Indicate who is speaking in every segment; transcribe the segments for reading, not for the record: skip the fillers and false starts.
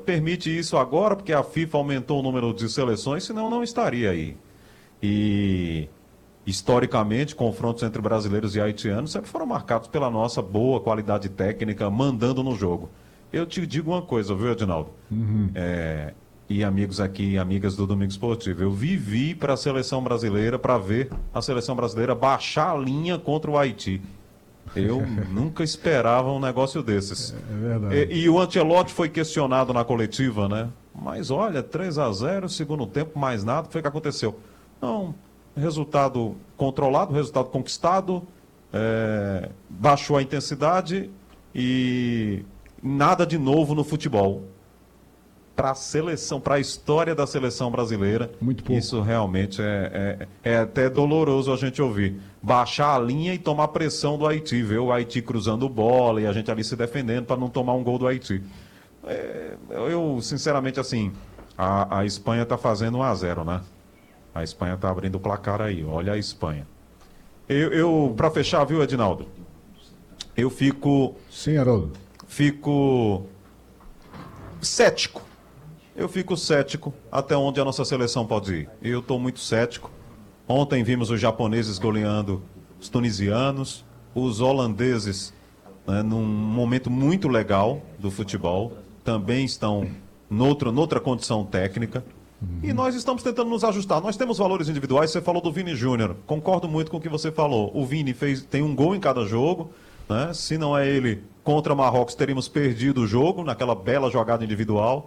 Speaker 1: permite isso agora porque a FIFA aumentou o número de seleções, senão não estaria aí. E, historicamente, confrontos entre brasileiros e haitianos sempre foram marcados pela nossa boa qualidade técnica, mandando no jogo. Eu te digo uma coisa, viu, Edinaldo? E amigos aqui, amigas do Domingo Esportivo, eu vivi para a seleção brasileira, para ver a seleção brasileira baixar a linha contra o Haiti. Eu nunca esperava um negócio desses.
Speaker 2: É verdade.
Speaker 1: E o Ancelotti foi questionado na coletiva, né? Mas olha, 3-0, segundo tempo, mais nada, foi o que aconteceu. Não, resultado controlado, resultado conquistado, baixou a intensidade e nada de novo no futebol. Para a seleção, para a história da seleção brasileira,
Speaker 2: muito pouco.
Speaker 1: Isso realmente é até doloroso a gente ouvir. Baixar a linha e tomar pressão do Haiti, ver o Haiti cruzando bola e a gente ali se defendendo para não tomar um gol do Haiti. Eu, sinceramente, assim, a Espanha está fazendo 1-0, né? A Espanha está abrindo o placar aí, olha a Espanha. Para fechar, viu, Edinaldo? Eu fico...
Speaker 2: Sim, Haroldo.
Speaker 1: Fico cético. Eu fico cético até onde a nossa seleção pode ir. Eu estou muito cético. Ontem vimos os japoneses goleando os tunisianos, os holandeses, né, num momento muito legal do futebol, também estão noutra condição técnica. E nós estamos tentando nos ajustar. Nós temos valores individuais, você falou do Vini Júnior. Concordo muito com o que você falou. O Vini tem um gol em cada jogo, né? Se não é ele contra Marrocos, teríamos perdido o jogo naquela bela jogada individual.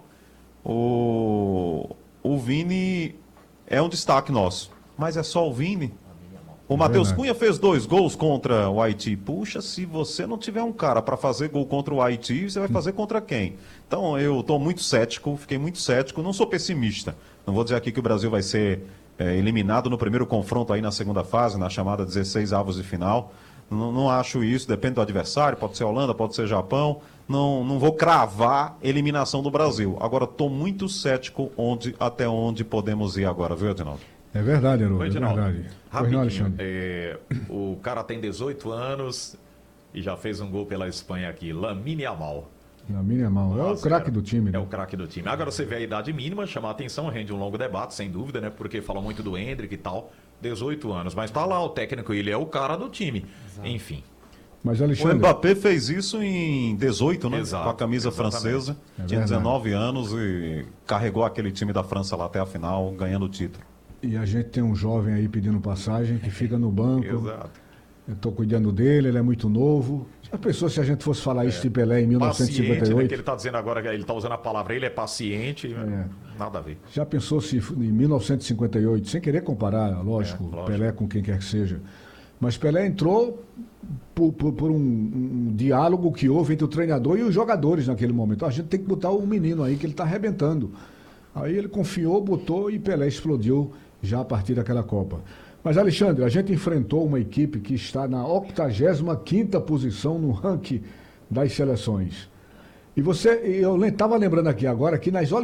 Speaker 1: O Vini é um destaque nosso, mas é só o Vini. O Matheus Cunha fez 2 gols contra o Haiti. Puxa, se você não tiver um cara para fazer gol contra o Haiti, você vai fazer contra quem? Então eu estou muito cético, fiquei muito cético, não sou pessimista. Não vou dizer aqui que o Brasil vai ser eliminado no primeiro confronto aí na segunda fase, na chamada 16 avos de final. Não acho isso, depende do adversário, pode ser Holanda, pode ser Japão. Não vou cravar eliminação do Brasil. Agora, estou muito cético até onde podemos ir agora, viu, Edinaldo?
Speaker 2: É verdade, Haroldo.
Speaker 3: Oi,
Speaker 2: É
Speaker 3: Edinaldo.
Speaker 2: verdade.
Speaker 3: Rapidinho. O cara tem 18 anos e já fez um gol pela Espanha aqui. Lamine Yamal.
Speaker 2: Lamine Yamal. É o craque do time, né?
Speaker 3: É o craque do time. Agora você vê a idade mínima, chamar a atenção, rende um longo debate, sem dúvida, né? Porque falam muito do Endrick e tal. 18 anos. Mas tá lá o técnico, ele é o cara do time. Exato. Enfim.
Speaker 2: Mas,
Speaker 1: O
Speaker 2: Alexandre...
Speaker 1: Mbappé fez isso em 18, né?
Speaker 3: Exato,
Speaker 1: com a camisa francesa. Tinha 19 anos e carregou aquele time da França lá até a final, ganhando o título.
Speaker 2: E a gente tem um jovem aí pedindo passagem, que fica no banco.
Speaker 3: Exato.
Speaker 2: Eu estou cuidando dele, ele é muito novo. Já pensou se a gente fosse falar isso de Pelé em 1958?
Speaker 3: Paciente, né, que ele está dizendo agora, ele está usando a palavra, ele é paciente, nada a ver.
Speaker 2: Já pensou se em 1958, sem querer comparar, lógico, Pelé com quem quer que seja, mas Pelé entrou por um diálogo que houve entre o treinador e os jogadores naquele momento. A gente tem que botar o menino aí, que ele está arrebentando. Aí ele confiou, botou e Pelé explodiu já a partir daquela Copa. Mas, Alexandre, a gente enfrentou uma equipe que está na 85ª posição no ranking das seleções. E eu estava lembrando aqui agora que nas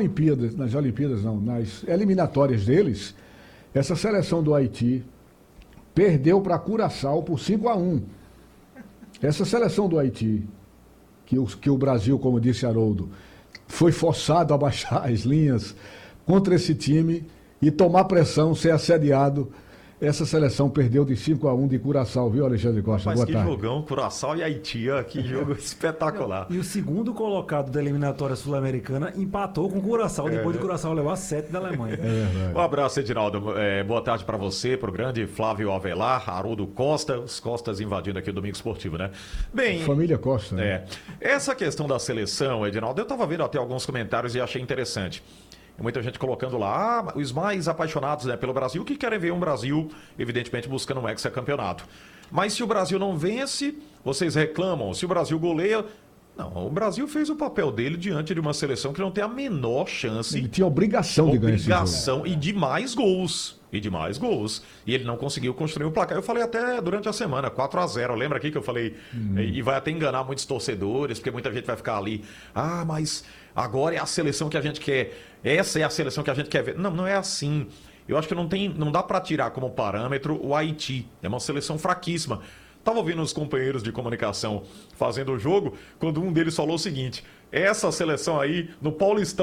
Speaker 2: eliminatórias deles, essa seleção do Haiti perdeu para Curaçao por 5-1. Essa seleção do Haiti, que o Brasil, como disse Haroldo, foi forçado a baixar as linhas contra esse time e tomar pressão, ser assediado. Essa seleção perdeu de 5-1 de Curaçao, viu, Alexandre Costa?
Speaker 3: Mas
Speaker 2: boa
Speaker 3: que
Speaker 2: tarde.
Speaker 3: jogão, Curaçao e Haiti, que jogo espetacular.
Speaker 4: E o segundo colocado da eliminatória sul-americana empatou com o Curaçao, depois de Curaçao levar 7 da Alemanha.
Speaker 3: Um abraço, Edinaldo. Boa tarde para você, para o grande Flávio Avelar, Haroldo Costa, os Costas invadindo aqui o Domingo Esportivo, né? Bem,
Speaker 2: Família Costa. Né?
Speaker 3: Essa questão da seleção, Edinaldo, eu estava vendo até alguns comentários e achei interessante. Muita gente colocando lá, os mais apaixonados, né, pelo Brasil, que querem ver um Brasil, evidentemente, buscando um hexacampeonato. Mas se o Brasil não vence, vocês reclamam. Se o Brasil goleia... Não, o Brasil fez o papel dele diante de uma seleção que não tem a menor chance.
Speaker 2: Ele tinha obrigação de ganhar esse jogo.
Speaker 3: E de mais gols. E ele não conseguiu construir um placar. Eu falei até durante a semana, 4-0. Lembra aqui que eu falei? E vai até enganar muitos torcedores, porque muita gente vai ficar ali. Ah, mas agora é a seleção que a gente quer. Essa é a seleção que a gente quer ver. Não, não é assim. Eu acho que não dá para tirar como parâmetro o Haiti. É uma seleção fraquíssima. Tava ouvindo os companheiros de comunicação fazendo o jogo, quando um deles falou o seguinte: essa seleção aí, no Paulistão,